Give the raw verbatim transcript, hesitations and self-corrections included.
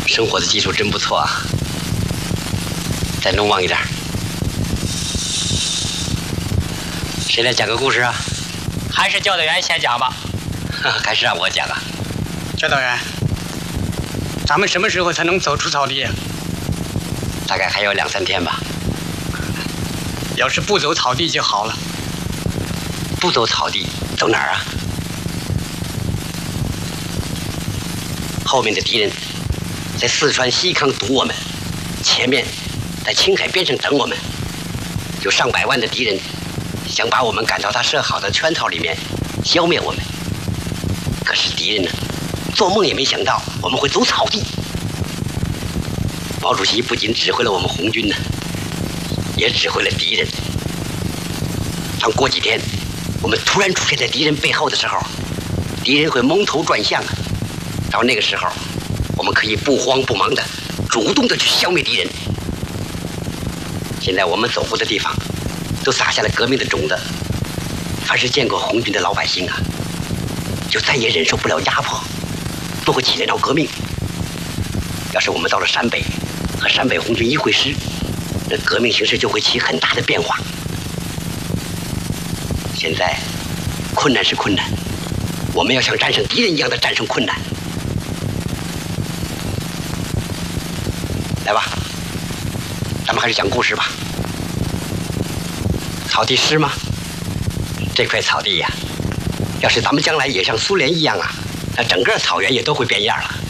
生活的技术真不错啊！再弄旺一点。谁来讲个故事啊？ 还是教导员先讲吧。 还是让我讲啊？ 教导员，咱们什么时候才能走出草地啊？ 大概还有两三天吧。 要是不走草地就好了。 不走草地，走哪儿啊？后面的敌人在四川西康堵我们，前面在青海边上等我们，有上百万的敌人想把我们赶到他设好的圈套里面，消灭我们。可是敌人呢，做梦也没想到我们会走草地。毛主席不仅指挥了我们红军呢，也指挥了敌人。当过几天我们突然出现在敌人背后的时候，敌人会蒙头转向啊。到那个时候，我们可以不慌不忙的主动的去消灭敌人。现在我们走过的地方都撒下了革命的种子，凡是见过红军的老百姓啊，就再也忍受不了压迫，都会起来闹革命。要是我们到了陕北，和陕北红军一会师，那革命形势就会起很大的变化。现在困难是困难，我们要像战胜敌人一样的战胜困难。来吧，咱们还是讲故事吧。草地湿吗？这块草地呀、啊，要是咱们将来也像苏联一样啊，那整个草原也都会变样了。